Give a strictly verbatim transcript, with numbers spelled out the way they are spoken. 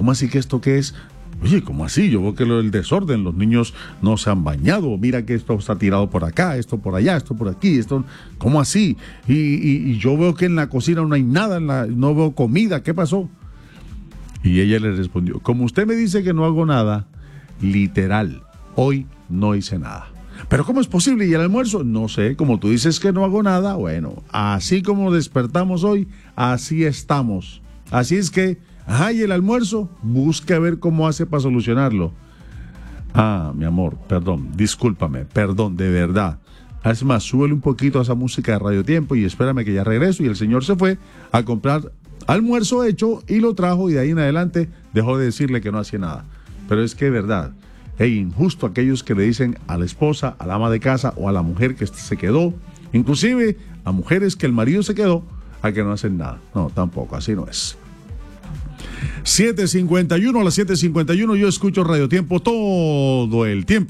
¿cómo así que esto qué es? Oye, ¿cómo así? Yo veo que lo del desorden, los niños no se han bañado, mira que esto está tirado por acá, esto por allá, esto por aquí, esto, ¿cómo así? Y, y, y yo veo que en la cocina no hay nada, en la, no veo comida, ¿qué pasó? Y ella le respondió, como usted me dice que no hago nada, literal, hoy no hice nada. ¿Pero cómo es posible? ¿Y el almuerzo? No sé, como tú dices que no hago nada, bueno, así como despertamos hoy, así estamos. Así es que, ajá, ¿y el almuerzo? Busca ver cómo hace para solucionarlo. Ah, mi amor, perdón, discúlpame, perdón, de verdad. Es más, súbele un poquito a esa música de Radio Tiempo y espérame que ya regreso. Y el señor se fue a comprar almuerzo hecho y lo trajo, y de ahí en adelante dejó de decirle que no hacía nada. Pero es que es verdad. Es injusto aquellos que le dicen a la esposa, a la ama de casa o a la mujer que se quedó, inclusive a mujeres que el marido se quedó, a que no hacen nada. No, tampoco, así no es. siete cincuenta y uno, a las siete cincuenta y uno yo escucho Radio Tiempo todo el tiempo.